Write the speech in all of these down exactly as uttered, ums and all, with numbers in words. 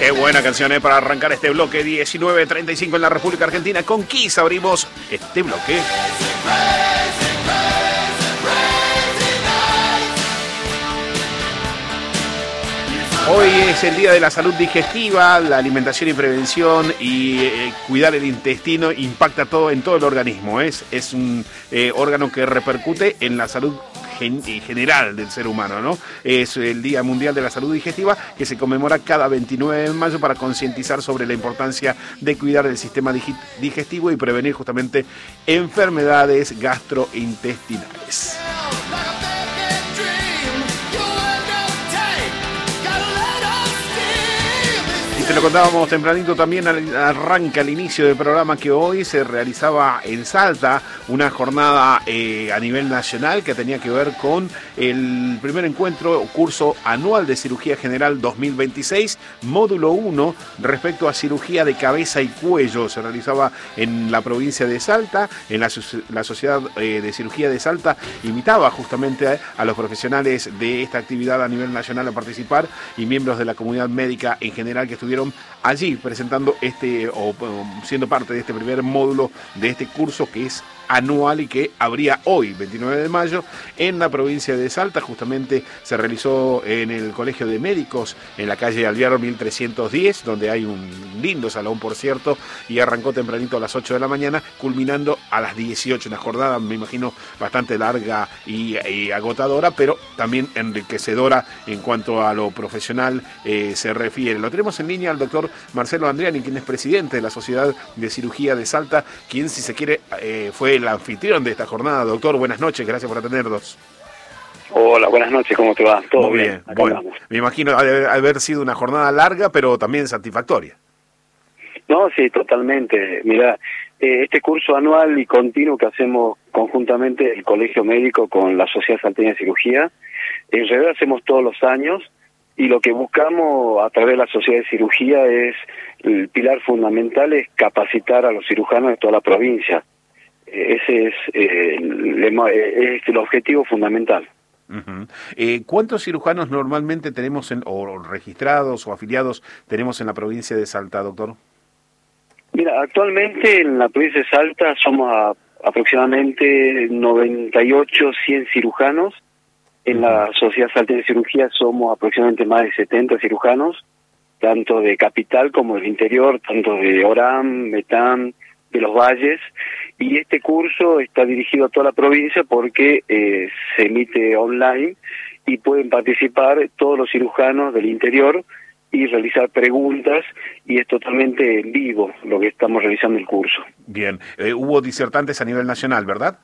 Qué buena canción, ¿eh? Para arrancar este bloque. Diecinueve treinta y cinco en la República Argentina. Con Kiss abrimos este bloque. Hoy es el Día de la Salud Digestiva, la alimentación y prevención, y eh, cuidar el intestino impacta todo en todo el organismo. Es, es un eh, órgano que repercute en la salud gen general del ser humano, ¿no? Es el Día Mundial de la Salud Digestiva, que se conmemora cada veintinueve de mayo para concientizar sobre la importancia de cuidar el sistema digestivo y prevenir justamente enfermedades gastrointestinales. Te lo contábamos tempranito también, arranca el inicio del programa, que hoy se realizaba en Salta una jornada eh, a nivel nacional que tenía que ver con el primer encuentro o curso anual de cirugía general dos mil veintiséis, módulo uno, respecto a cirugía de cabeza y cuello. Se realizaba en la provincia de Salta, en la, la Sociedad eh, de Cirugía de Salta invitaba justamente a, a los profesionales de esta actividad a nivel nacional a participar, y miembros de la comunidad médica en general que estuvieron allí presentando este o siendo parte de este primer módulo de este curso que es anual y que habría hoy, veintinueve de mayo, en la provincia de Salta. Justamente se realizó en el Colegio de Médicos, en la calle Alvear mil trescientos diez, donde hay un lindo salón, por cierto, y arrancó tempranito a las ocho de la mañana, culminando a las dieciocho, una jornada, me imagino, bastante larga y, y agotadora, pero también enriquecedora en cuanto a lo profesional eh, se refiere. Lo tenemos en línea al doctor Marcelo Andriani, quien es presidente de la Sociedad de Cirugía de Salta, quien, si se quiere, eh, fue el anfitrión de esta jornada. Doctor, buenas noches, gracias por atendernos. Hola, buenas noches, ¿cómo te va? ¿Todo Muy bien? bien, bueno, me imagino haber sido una jornada larga, pero también satisfactoria. No, sí, totalmente. Mira, eh, este curso anual y continuo que hacemos conjuntamente el Colegio Médico con la Sociedad Salteña de Cirugía, en realidad hacemos todos los años, y lo que buscamos a través de la Sociedad de Cirugía es, el pilar fundamental es capacitar a los cirujanos de toda la provincia. Ese es, eh, el, es el objetivo fundamental. Uh-huh. eh, ¿Cuántos cirujanos normalmente tenemos, en, o registrados o afiliados tenemos en la provincia de Salta, doctor? Mira, actualmente en la provincia de Salta somos a, aproximadamente noventa y ocho, cien cirujanos. En uh-huh. la Sociedad Salteña de Cirugía somos aproximadamente más de setenta cirujanos, tanto de capital como del interior, tanto de Orán, Metán, de los valles, y este curso está dirigido a toda la provincia porque eh, se emite online y pueden participar todos los cirujanos del interior y realizar preguntas, y es totalmente en vivo lo que estamos realizando el curso. Bien, eh, hubo disertantes a nivel nacional, ¿verdad?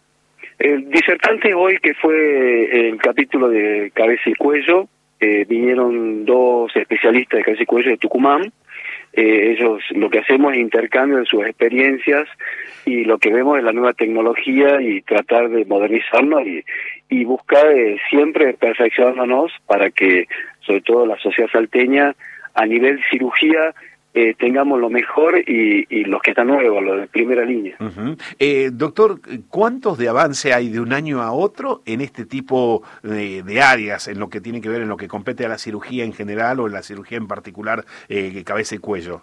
El disertante hoy, que fue el capítulo de cabeza y cuello, eh, vinieron dos especialistas de cabeza y cuello de Tucumán. Eh, ellos, lo que hacemos es intercambio de sus experiencias, y lo que vemos es la nueva tecnología y tratar de modernizarnos y, y buscar eh, siempre perfeccionándonos para que, sobre todo la sociedad salteña, a nivel cirugía, eh, tengamos lo mejor y, y los que están nuevos, los de primera línea. Uh-huh. eh, doctor, ¿cuántos de avance hay de un año a otro en este tipo de, de áreas, en lo que tiene que ver, en lo que compete a la cirugía en general o en la cirugía en particular, eh, cabeza y cuello?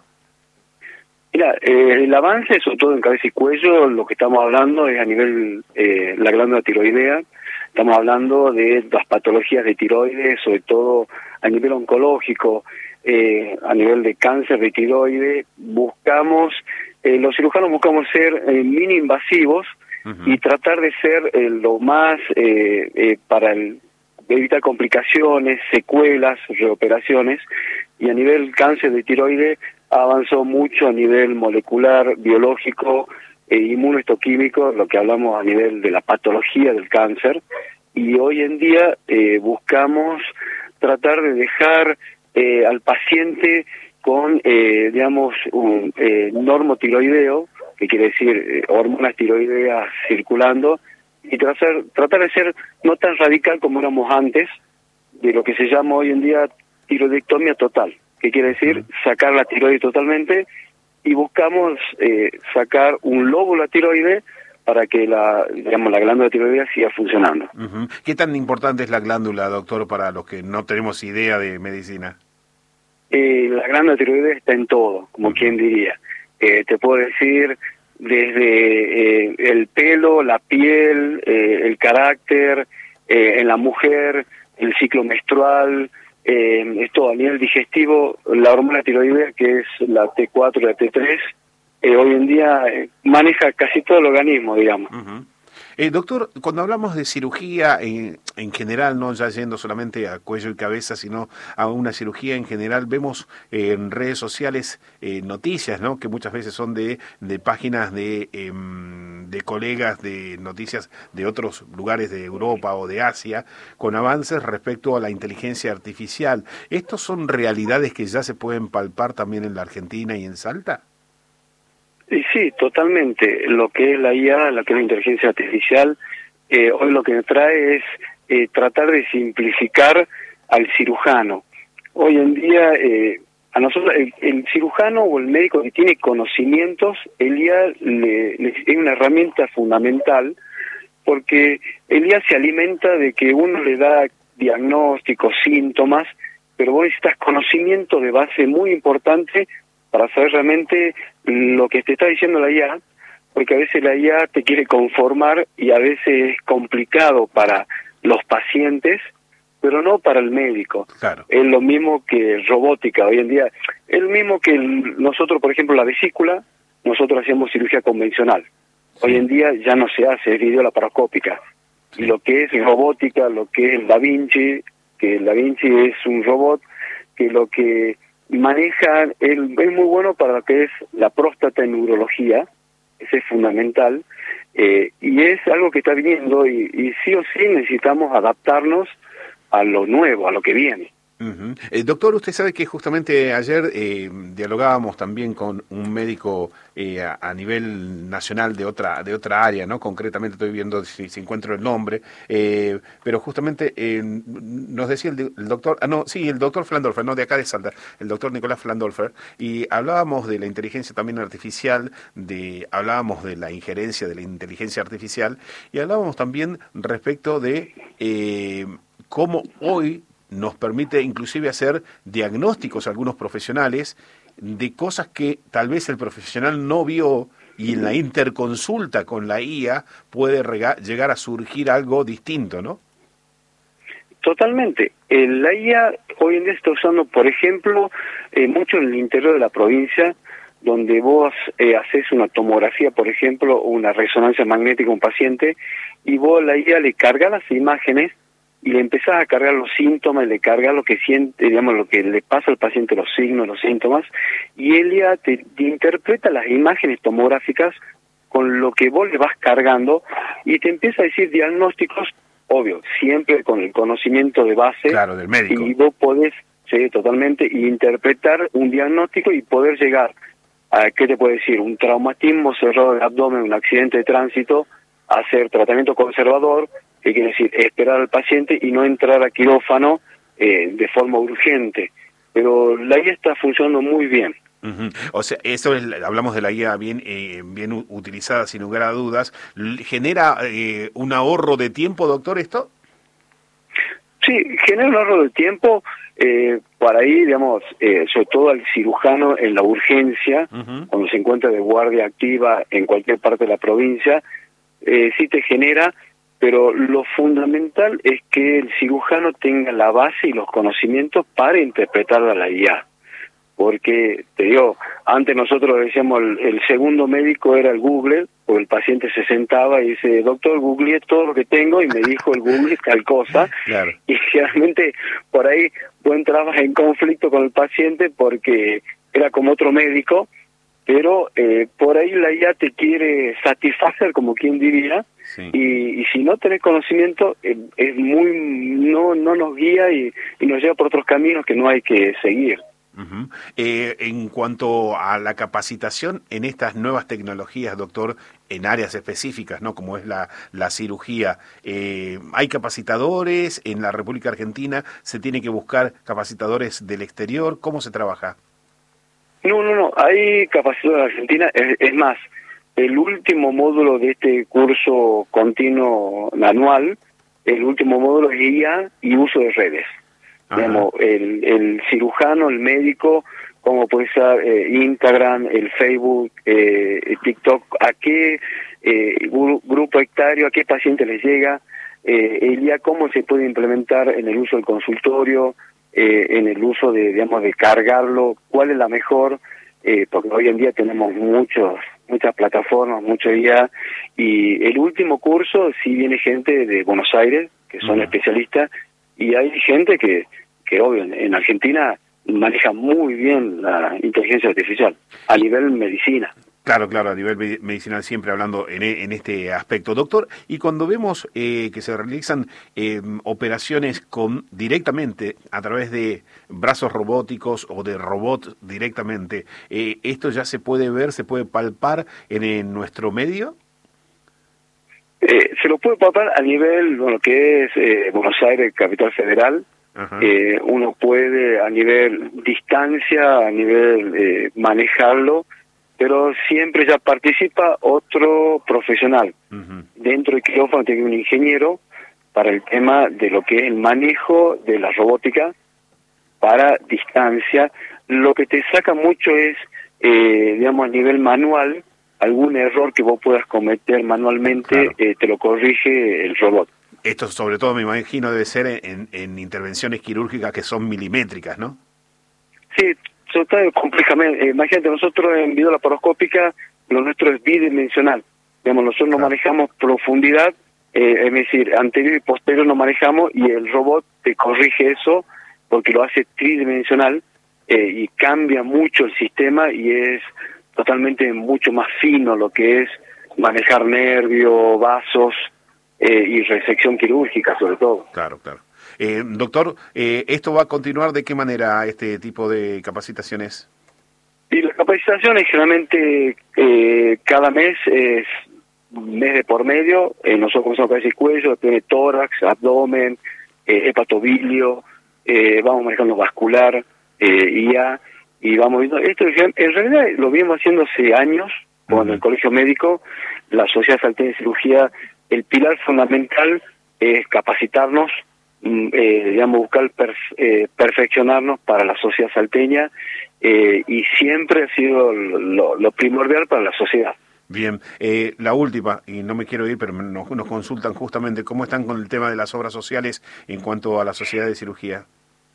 Mira, eh, el avance, sobre todo en cabeza y cuello, lo que estamos hablando es a nivel eh, la glándula tiroidea. Estamos hablando de las patologías de tiroides, sobre todo a nivel oncológico, eh, a nivel de cáncer de tiroides. Buscamos, eh, los cirujanos buscamos ser eh, mini invasivos uh-huh. y tratar de ser eh, lo más eh, eh, para el, evitar complicaciones, secuelas, reoperaciones. Y a nivel cáncer de tiroides avanzó mucho a nivel molecular, biológico e inmunohistoquímico, lo que hablamos a nivel de la patología del cáncer, y hoy en día eh, buscamos tratar de dejar eh, al paciente con, eh, digamos, un eh, normotiroideo, que quiere decir eh, hormonas tiroideas circulando, y tratar, tratar de ser no tan radical como éramos antes, de lo que se llama hoy en día tiroidectomía total, que quiere decir sacar la tiroides totalmente, y buscamos eh, sacar un lóbulo a tiroide para que la, digamos, la glándula tiroidea siga funcionando. Uh-huh. ¿Qué tan importante es la glándula, doctor, para los que no tenemos idea de medicina? eh, la glánduula tiroides está en todo, como quien diría. Eh, te puedo decir desde eh, el pelo, la piel, eh, el carácter, eh, en la mujer, el ciclo menstrual, eh, esto a nivel digestivo, la hormona tiroidea, que es la T cuatro y la T tres, eh, hoy en día eh, maneja casi todo el organismo, digamos. Uh-huh. Eh, doctor, cuando hablamos de cirugía eh, en general, no ya yendo solamente a cuello y cabeza, sino a una cirugía en general, vemos eh, en redes sociales eh, noticias, ¿no? Que muchas veces son de, de páginas de, eh, de colegas de noticias de otros lugares de Europa o de Asia, con avances respecto a la inteligencia artificial. ¿Estos son realidades que ya se pueden palpar también en la Argentina y en Salta? Y sí, totalmente. Lo que es la I A, lo que es la inteligencia artificial, eh, hoy lo que trae es eh, tratar de simplificar al cirujano. Hoy en día, eh, a nosotros, el, el cirujano o el médico que tiene conocimientos, el I A le, le, es una herramienta fundamental, porque el I A se alimenta de que uno le da diagnósticos, síntomas, pero vos necesitas conocimiento de base muy importante para saber realmente lo que te está diciendo la I A, porque a veces la I A te quiere conformar y a veces es complicado para los pacientes, pero no para el médico. Claro. Es lo mismo que robótica hoy en día. Es lo mismo que el, nosotros, por ejemplo, la vesícula, nosotros hacíamos cirugía convencional. Sí. Hoy en día ya no se hace, es videolaparoscópica. Sí. Y lo que es robótica, lo que es el Da Vinci, que el Da Vinci es un robot, que lo que maneja, el, es muy bueno para lo que es la próstata en urología, ese es fundamental, eh, y es algo que está viniendo y, y sí o sí necesitamos adaptarnos a lo nuevo, a lo que viene. Uh-huh. Eh, doctor, usted sabe que justamente ayer eh, dialogábamos también con un médico eh, a, a nivel nacional de otra de otra área, ¿no? Concretamente estoy viendo si, si encuentro el nombre, eh, pero justamente eh, nos decía el, el doctor, ah no, sí, el doctor Flandolfer, no, de acá de Salta, el doctor Nicolás Flandolfer, y hablábamos de la inteligencia también artificial, de hablábamos de la injerencia de la inteligencia artificial, y hablábamos también respecto de eh, cómo hoy nos permite inclusive hacer diagnósticos a algunos profesionales de cosas que tal vez el profesional no vio, y en la interconsulta con la I A puede rega- llegar a surgir algo distinto, ¿no? Totalmente. Eh, la I A hoy en día está usando, por ejemplo, eh, mucho en el interior de la provincia, donde vos eh, haces una tomografía, por ejemplo, o una resonancia magnética a un paciente, y vos la I A le cargas las imágenes y le empezás a cargar los síntomas, le cargas lo que siente, digamos, lo que le pasa al paciente, los signos, los síntomas, y él ya te, te interpreta las imágenes tomográficas con lo que vos le vas cargando y te empieza a decir diagnósticos, obvio, siempre con el conocimiento de base. Claro, del médico. Y vos podés, sí, totalmente, interpretar un diagnóstico y poder llegar a, ¿qué te puedo decir? Un traumatismo cerrado del abdomen, un accidente de tránsito, hacer tratamiento conservador, que quiere decir esperar al paciente y no entrar a quirófano eh, de forma urgente. Pero la I A está funcionando muy bien. Uh-huh. O sea, eso es, hablamos de la I A bien eh, bien utilizada, sin lugar a dudas. ¿Genera eh, un ahorro de tiempo, doctor, esto? Sí, genera un ahorro de tiempo eh, para ahí, digamos, eh, sobre todo al cirujano en la urgencia, uh-huh. cuando se encuentra de guardia activa en cualquier parte de la provincia, eh, sí te genera. Pero lo fundamental es que el cirujano tenga la base y los conocimientos para interpretar a la I A. Porque, te digo, antes nosotros decíamos el, el segundo médico era el Google, o el paciente se sentaba y dice, doctor, googleé todo lo que tengo y me dijo el Google tal cosa. Claro. Y realmente por ahí vos entrabas en conflicto con el paciente porque era como otro médico, pero eh, por ahí la I A te quiere satisfacer, como quien diría. Sí. Y, y si no tenés conocimiento, eh, es muy no no nos guía y, y nos lleva por otros caminos que no hay que seguir. Uh-huh. Eh, en cuanto a la capacitación en estas nuevas tecnologías, doctor, en áreas específicas, ¿no? Como es la, la cirugía, eh, ¿hay capacitadores en la República Argentina? ¿Se tiene que buscar capacitadores del exterior? ¿Cómo se trabaja? No, no, no, hay capacitadores en Argentina, es, es más, el último módulo de este curso continuo anual, el último módulo es I A y uso de redes. Ajá. Digamos, el, el cirujano, el médico, cómo puede ser eh, Instagram, el Facebook, eh, el TikTok, a qué eh, gru grupo etario, a qué paciente les llega, eh, el día cómo se puede implementar en el uso del consultorio, eh, en el uso de, digamos, de cargarlo, cuál es la mejor, eh, porque hoy en día tenemos muchos, muchas plataformas, mucho guía, y el último curso sí viene gente de Buenos Aires, que son uh-huh. especialistas, y hay gente que, que obvio, en Argentina maneja muy bien la inteligencia artificial a nivel medicina. Claro, claro, a nivel medicinal, siempre hablando en, en este aspecto. Doctor, y cuando vemos eh, que se realizan eh, operaciones con directamente a través de brazos robóticos o de robots directamente, eh, ¿esto ya se puede ver, se puede palpar en, en nuestro medio? Eh, se lo puede palpar a nivel, bueno, que es eh, Buenos Aires, capital federal. Eh, uno puede a nivel distancia, a nivel eh, manejarlo, pero siempre ya participa otro profesional. Uh-huh. Dentro del quirófano tiene un ingeniero para el tema de lo que es el manejo de la robótica para distancia. Lo que te saca mucho es, eh, digamos, a nivel manual, algún error que vos puedas cometer manualmente, claro. eh, te lo corrige el robot. Esto sobre todo me imagino debe ser en, en intervenciones quirúrgicas que son milimétricas, ¿no? Sí, total, complejamente. Eh, imagínate, nosotros en videolaparoscópica lo nuestro es bidimensional. Digamos, nosotros no claro. manejamos profundidad, eh, es decir, anterior y posterior no manejamos y el robot te corrige eso porque lo hace tridimensional eh, y cambia mucho el sistema y es totalmente mucho más fino lo que es manejar nervios, vasos, Eh, y resección quirúrgica sobre todo. Claro, claro. Eh, doctor, eh, ¿esto va a continuar de qué manera este tipo de capacitaciones? Y las capacitaciones generalmente eh, cada mes es mes de por medio, eh, nosotros comenzamos cabeza y cuello, después de tórax, abdomen, eh, hepatobilio, eh, vamos manejando vascular, eh, I A, y vamos viendo, esto en realidad lo venimos haciendo hace años, con uh-huh. el Colegio Médico, la Sociedad Salteña de Cirugía. El pilar fundamental es capacitarnos, eh, digamos, buscar perf- eh, perfeccionarnos para la sociedad salteña eh, y siempre ha sido lo, lo primordial para la sociedad. Bien, eh, la última, y no me quiero ir, pero nos, nos consultan justamente cómo están con el tema de las obras sociales en cuanto a la sociedad de cirugía.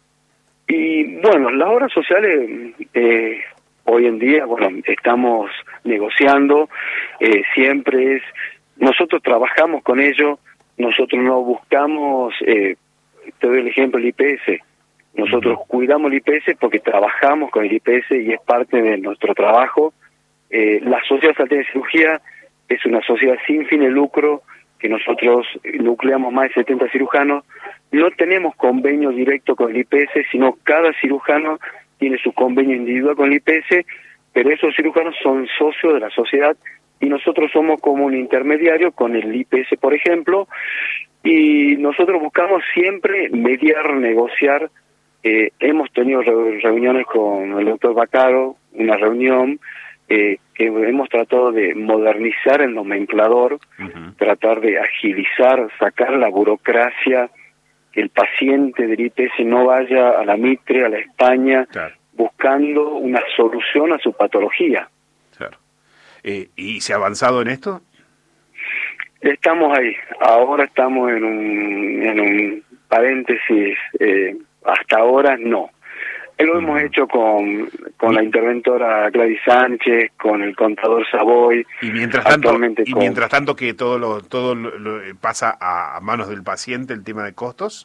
Y bueno, las obras sociales eh, hoy en día, bueno, estamos negociando, eh, siempre es... Nosotros trabajamos con ellos, nosotros no buscamos, eh, te doy el ejemplo, el I P S. Nosotros uh-huh. cuidamos el I P S porque trabajamos con el I P S y es parte de nuestro trabajo. Eh, la Sociedad Salteña de Cirugía es una sociedad sin fin de lucro, que nosotros nucleamos más de setenta cirujanos. No tenemos convenio directo con el I P S, sino cada cirujano tiene su convenio individual con el I P S, pero esos cirujanos son socios de la sociedad y nosotros somos como un intermediario con el I P S, por ejemplo, y nosotros buscamos siempre mediar, negociar. Eh, hemos tenido re- reuniones con el doctor Bacaro, una reunión eh, que hemos tratado de modernizar el nomenclador, uh-huh. tratar de agilizar, sacar la burocracia, que el paciente del I P S no vaya a la Mitre, a la España, claro. buscando una solución a su patología. Claro. Eh, ¿Y se ha avanzado en esto? Estamos ahí. Ahora estamos en un, en un paréntesis. Eh, hasta ahora no. Lo uh-huh. hemos hecho con, con la interventora Gladys Sánchez, con el contador Savoy. Y mientras tanto, y con... mientras tanto que todo lo todo lo, lo pasa a, a manos del paciente, el tema de costos.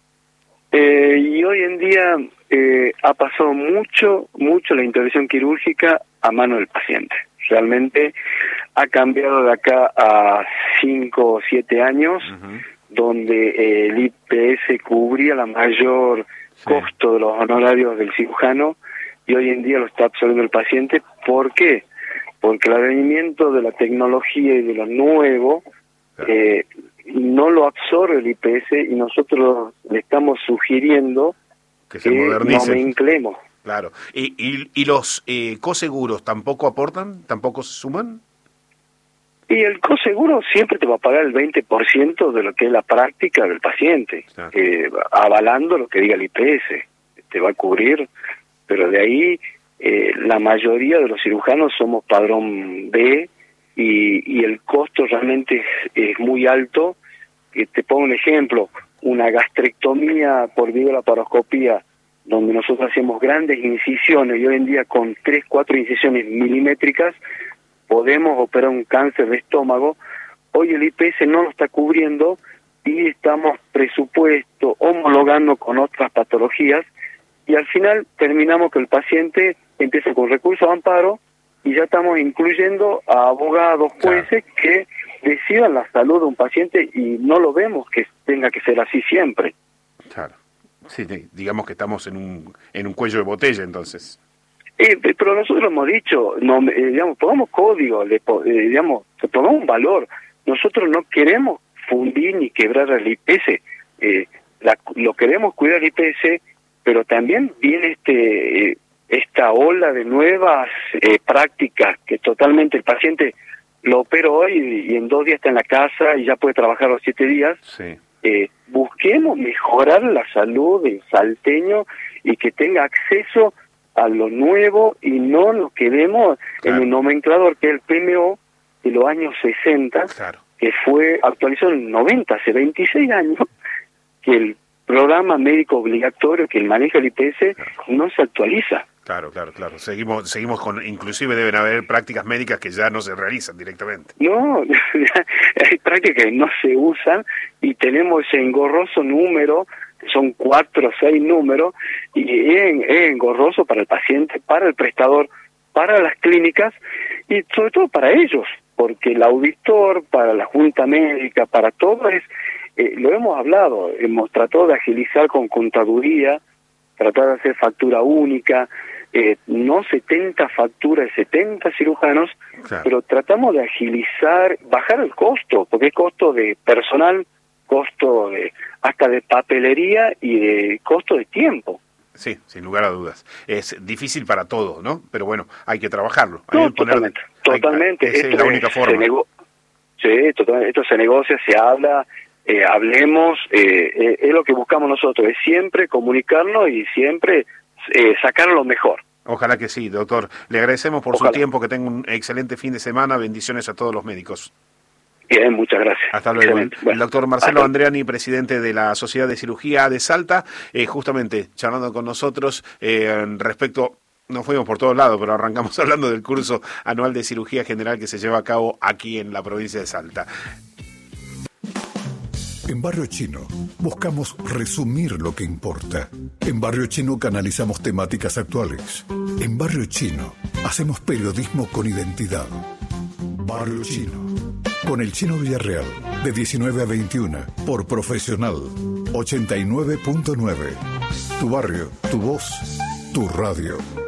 Eh, y hoy en día eh, ha pasado mucho, mucho la intervención quirúrgica a mano del paciente. Realmente ha cambiado de acá a cinco o siete años, uh-huh. donde eh, el I P S cubría la mayor sí. costo de los honorarios del cirujano y hoy en día lo está absorbiendo el paciente. ¿Por qué? Porque el advenimiento de la tecnología y de lo nuevo claro. eh, no lo absorbe el I P S y nosotros le estamos sugiriendo que se modernice. Nomenclemos. Claro. ¿Y, y, y los eh, coseguros tampoco aportan? ¿Tampoco se suman? Y el coseguro siempre te va a pagar el veinte por ciento de lo que es la práctica del paciente, claro. eh, avalando lo que diga el I P S. Te va a cubrir, pero de ahí eh, la mayoría de los cirujanos somos padrón B y, y el costo realmente es, es muy alto. Eh, te pongo un ejemplo, una gastrectomía por videolaparoscopía, donde nosotros hacemos grandes incisiones y hoy en día con tres, cuatro incisiones milimétricas podemos operar un cáncer de estómago. Hoy el I P S no lo está cubriendo y estamos presupuesto homologando con otras patologías y al final terminamos que el paciente empieza con recurso de amparo y ya estamos incluyendo a abogados, jueces, claro, que decidan la salud de un paciente y no lo vemos que tenga que ser así siempre. Claro. Sí, digamos que estamos en un en un cuello de botella, entonces. Eh, pero nosotros hemos dicho, no, eh, digamos, pongamos código, le, eh, digamos, pongamos un valor. Nosotros no queremos fundir ni quebrar el I P S, eh, la, lo queremos cuidar el I P S, pero también viene este eh, esta ola de nuevas eh, prácticas que totalmente el paciente lo opero hoy y, y en dos días está en la casa y ya puede trabajar los siete días. Sí. Eh, busquemos mejorar la salud del salteño y que tenga acceso a lo nuevo y no nos quedemos, claro, en un nomenclador que es el P M O de los años sesenta, claro, que fue actualizado en noventa, hace veintiséis años, que el programa médico obligatorio que maneja el I P S, claro, no se actualiza. Claro, claro, claro. Seguimos, seguimos con, inclusive deben haber prácticas médicas que ya no se realizan directamente. No, hay prácticas que no se usan y tenemos ese engorroso número, son cuatro o seis números, y es, es engorroso para el paciente, para el prestador, para las clínicas y sobre todo para ellos, porque el auditor, para la junta médica, para todo es, eh, lo hemos hablado, hemos tratado de agilizar con contaduría, tratar de hacer factura única, eh, no setenta facturas, setenta cirujanos, claro, pero tratamos de agilizar, bajar el costo, porque es costo de personal, costo de hasta de papelería y de costo de tiempo. Sí, sin lugar a dudas. Es difícil para todos, ¿no? Pero bueno, hay que trabajarlo. Hay no, que totalmente, poner, totalmente. Hay, esa es la única es, forma. Nego- sí, totalmente. Esto se negocia, se habla, eh, hablemos, eh, eh, es lo que buscamos nosotros, es siempre comunicarnos y siempre eh, sacar lo mejor. Ojalá que sí, doctor. Le agradecemos por Ojalá. su tiempo, que tenga un excelente fin de semana. Bendiciones a todos los médicos. Bien, muchas gracias. Hasta luego. Bueno, el doctor Marcelo hasta... Andreani, presidente de la Sociedad de Cirugía de Salta, eh, justamente charlando con nosotros eh, respecto... Nos fuimos por todos lados, pero arrancamos hablando del curso anual de cirugía general que se lleva a cabo aquí en la provincia de Salta. En Barrio Chino buscamos resumir lo que importa. En Barrio Chino canalizamos temáticas actuales. En Barrio Chino hacemos periodismo con identidad. Barrio Chino. Con el Chino Villarreal, de diecinueve a veintiuno, por Profesional, ochenta y nueve punto nueve. Tu barrio, tu voz, tu radio.